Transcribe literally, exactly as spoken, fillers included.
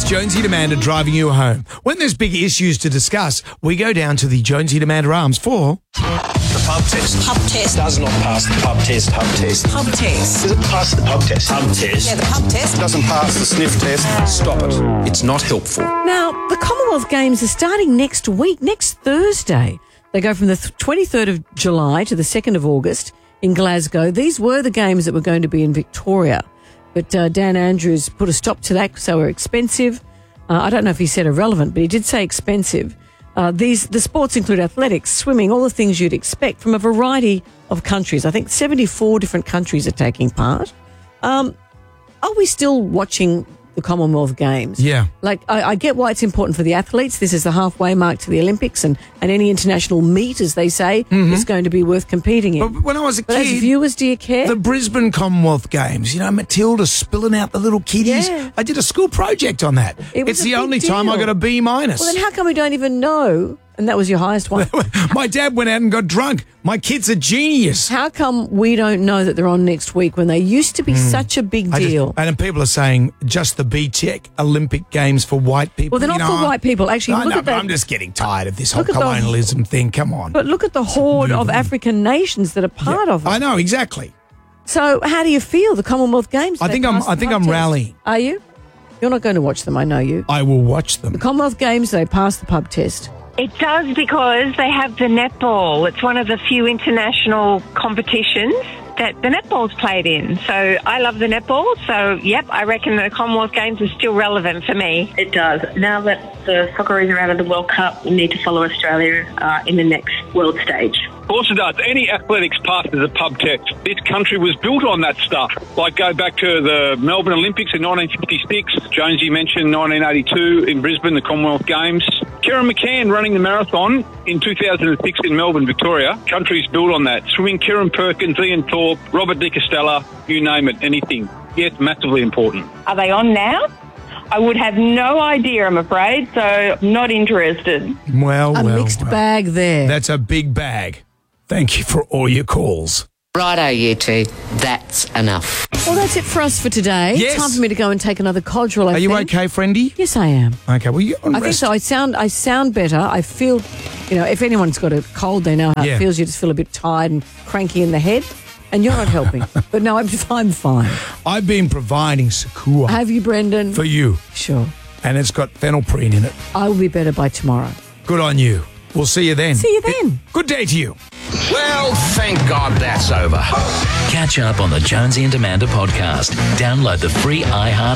Jonesy and Amanda driving you home. When there's big issues to discuss, we go down to the Jonesy and Amanda Arms for... The pub test. Pub test. Does not pass the pub test. Pub test. Pub test. Does it pass the pub test? Pub test. Yeah, the pub test. Doesn't pass the sniff test. Stop it. It's not helpful. Now, the Commonwealth Games are starting next week, next Thursday. They go from the twenty-third of July to the second of August in Glasgow. These were the games that were going to be in Victoria. But uh, Dan Andrews put a stop to that because they were expensive. Uh, I don't know if he said irrelevant, but he did say expensive. Uh, these the sports include athletics, swimming, all the things you'd expect from a variety of countries. I think seventy-four different countries are taking part. Um, are we still watching the Commonwealth Games? Yeah. Like, I, I get why it's important for the athletes. This is the halfway mark to the Olympics, and, and any international meet, as they say, mm-hmm. is going to be worth competing in. But when I was a but kid... as viewers, do you care? The Brisbane Commonwealth Games, you know, Matilda spilling out the little kiddies. Yeah. I did a school project on that. It was it's a the big only deal. time I got a B minus. Well, then how come we don't even know? And that was your highest one. My dad went out and got drunk. My kid's a genius. How come we don't know that they're on next week when they used to be mm. such a big I deal? Just, and people are saying just the B-Tech Olympic Games for white people. Well, they're not you know, for white people. Actually, I look know, at but that. I'm just getting tired of this whole Look at the- colonialism thing. Come on. But look at the horde Move of on. African nations that are part Yeah, of it. I know, exactly. So how do you feel, the Commonwealth Games? I They think I'm- passed the I think pub I'm test. rallying. Are you? You're not going to watch them, I know you. I will watch them. The Commonwealth Games, they passed the pub test. It does because they have the netball. It's one of the few international competitions that the netball's played in. So I love the netball. So, yep, I reckon the Commonwealth Games is still relevant for me. It does. Now that the Socceroos are out of the World Cup, we need to follow Australia uh, in the next world stage. Of course it does. Any athletics passes a pub test. This country was built on that stuff. Like go back to the Melbourne Olympics in nineteen fifty-six. Jonesy mentioned nineteen eighty-two in Brisbane, the Commonwealth Games. Kieran McCann running the marathon in two thousand six in Melbourne, Victoria. Country's built on that. Swimming, Kieran Perkins, Ian Thorpe, Robert Di Castella, you name it, anything. Yes, massively important. Are they on now? I would have no idea, I'm afraid, so not interested. Well, A well, mixed well. bag there. That's a big bag. Thank you for all your calls. Righto, you two. That's enough. Well, that's it for us for today. Yes. Time for me to go and take another Codral, I Are you think. okay, friendy? Yes, I am. Okay, well, you on I think rest. so. I sound I sound better. I feel, you know, if anyone's got a cold, they know how Yeah. it feels. You just feel a bit tired and cranky in the head, and you're not helping. But no, I'm, I'm fine. I've been providing Secure Have you, Brendan? for you, Sure. and it's got phenylprine in it. I will be better by tomorrow. Good on you. We'll see you then. See you then. Good day to you. Well, thank God that's over. Catch up on the Jonesy and Amanda podcast. Download the free iHeart